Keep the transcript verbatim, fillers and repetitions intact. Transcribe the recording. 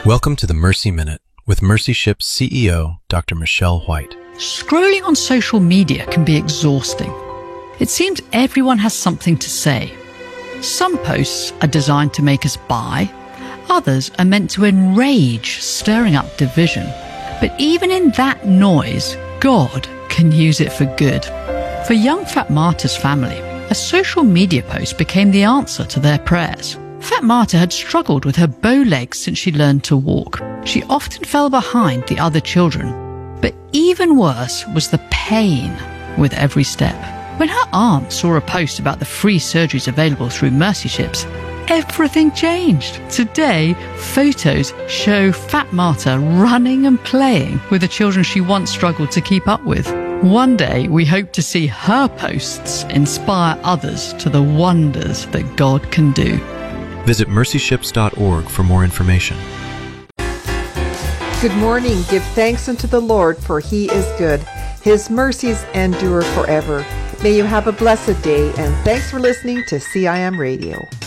Welcome to the Mercy Minute with Mercy Ship's C E O, Doctor Michelle White. Scrolling on social media can be exhausting. It seems everyone has something to say. Some posts are designed to make us buy, others are meant to enrage, stirring up division. But even in that noise, God can use it for good. For young Fat Marta's family, a social media post became the answer to their prayers. Fat Marta had struggled with her bow legs since she learned to walk. She often fell behind the other children. But even worse was the pain with every step. When her aunt saw a post about the free surgeries available through Mercy Ships, everything changed. Today, photos show Fat Marta running and playing with the children she once struggled to keep up with. One day, we hope to see her posts inspire others to the wonders that God can do. Visit mercy ships dot org for more information. Good morning. Give thanks unto the Lord, for he is good. His mercies endure forever. May you have a blessed day, and thanks for listening to C I M Radio.